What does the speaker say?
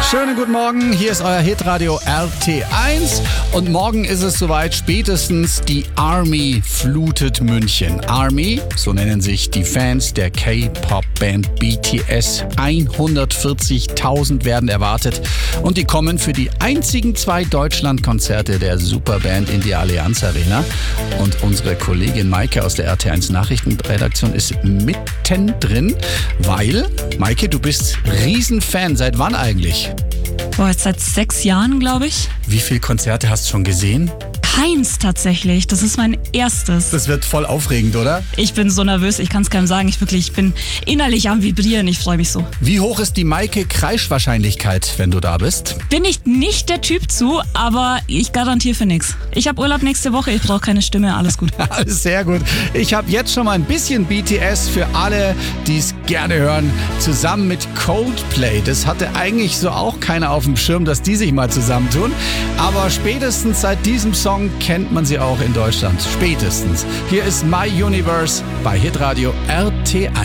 Schönen guten Morgen, hier ist euer Hitradio RT1 und morgen ist es soweit, spätestens die Army flutet München. Army, so nennen sich die Fans der K-Pop-Band BTS. 140.000 werden erwartet und die kommen für die einzigen 2 Deutschlandkonzerte der Superband in die Allianz Arena. Und unsere Kollegin Maike aus der RT1 Nachrichtenredaktion ist mittendrin, weil, Maike, du bist Riesenfan. Seit wann eigentlich? Boah, jetzt seit 6 Jahren, glaube ich. Wie viele Konzerte hast du schon gesehen? Keins tatsächlich. Das ist mein erstes. Das wird voll aufregend, oder? Ich bin so nervös, ich kann es keinem sagen. Ich bin innerlich am Vibrieren. Ich freue mich so. Wie hoch ist die Maike-Kreischwahrscheinlichkeit, wenn du da bist? Bin ich nicht der Typ zu, aber ich garantiere für nichts. Ich habe Urlaub nächste Woche, ich brauche keine Stimme, alles gut. Alles sehr gut. Ich habe jetzt schon mal ein bisschen BTS für alle, die es gerne hören, zusammen mit Coldplay. Das hatte eigentlich so auch keiner auf dem Schirm, dass die sich mal zusammentun. Aber spätestens seit diesem Song kennt man sie auch in Deutschland. Spätestens. Hier ist My Universe bei Hitradio RT1.